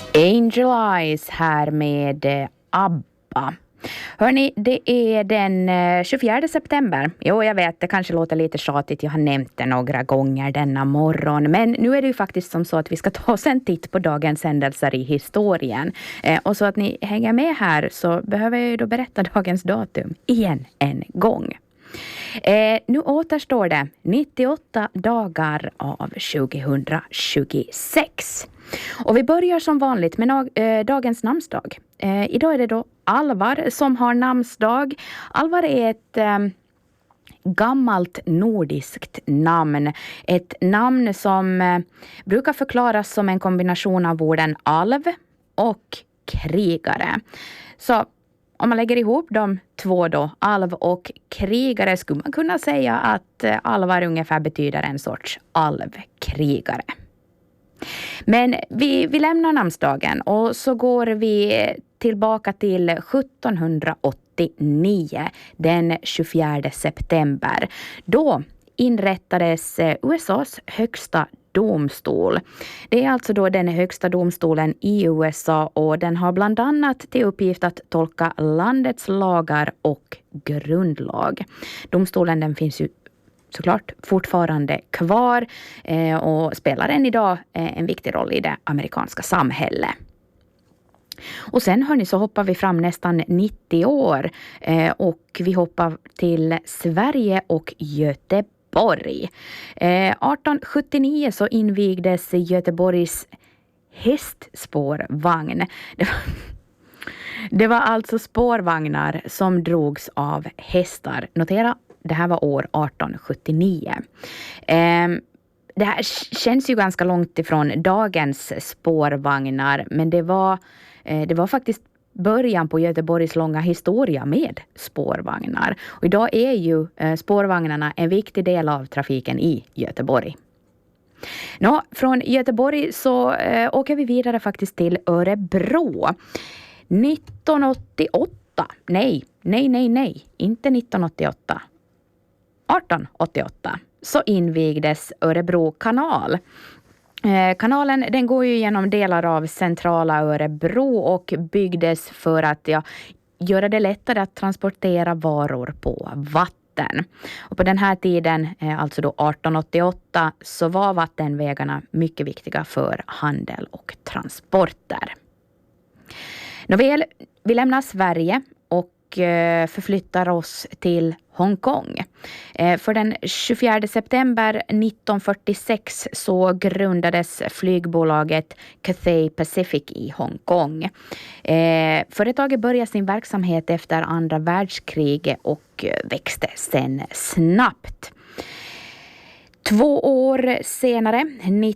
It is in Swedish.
Angel Eyes här med ABBA. Hörni, det är den 24 september. Jo, jag vet, det kanske låter lite tjatigt. Jag har nämnt det några gånger denna morgon. Men nu är det ju faktiskt som så att vi ska ta oss en titt på dagens händelser i historien. Och så att ni hänger med här så behöver jag ju då berätta dagens datum igen en gång. Nu återstår det 98 dagar av 2026. Och vi börjar som vanligt med dagens namnsdag. Idag är det då Alvar som har namnsdag. Alvar är ett gammalt nordiskt namn. Ett namn som brukar förklaras som en kombination av orden alv och krigare. Så om man lägger ihop de två då, alv och krigare, skulle man kunna säga att Alvar ungefär betyder en sorts alvkrigare. Men vi lämnar namnsdagen och så går vi tillbaka till 1789, den 24 september. Då inrättades USAs högsta domstol. Det är alltså då den högsta domstolen i USA och den har bland annat till uppgift att tolka landets lagar och grundlag. Domstolen den finns ju såklart fortfarande kvar och spelar än idag en viktig roll i det amerikanska samhället. Och sen hörni så hoppar vi fram nästan 90 år och vi hoppar till Sverige och Göteborg. 1879 så invigdes Göteborgs hästspårvagn. Det var alltså spårvagnar som drogs av hästar. Notera, det här var år 1879. Det här känns ju ganska långt ifrån dagens spårvagnar, men det var faktiskt början på Göteborgs långa historia med spårvagnar. Och idag är ju spårvagnarna en viktig del av trafiken i Göteborg. Från Göteborg så åker vi vidare faktiskt till Örebro. 1988. Nej, inte 1988. 1888 så invigdes Örebro kanal. Kanalen den går ju genom delar av centrala Örebro och byggdes för att göra det lättare att transportera varor på vatten. Och på den här tiden, alltså då 1888, så var vattenvägarna mycket viktiga för handel och transporter. Nåväl, vi lämnar Sverige och förflyttar oss till Hongkong. För den 24 september 1946 så grundades flygbolaget Cathay Pacific i Hongkong. Företaget började sin verksamhet efter andra världskriget och växte sen snabbt. 2 år senare,